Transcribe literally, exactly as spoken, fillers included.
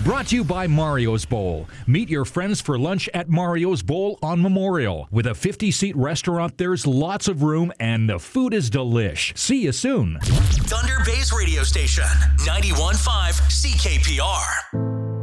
Brought to you by Mario's Bowl. Meet your friends for lunch at Mario's Bowl on Memorial. With a fifty-seat restaurant, there's lots of room and the food is delish. See you soon. Thunder Bay's radio station, ninety-one point five C K P R.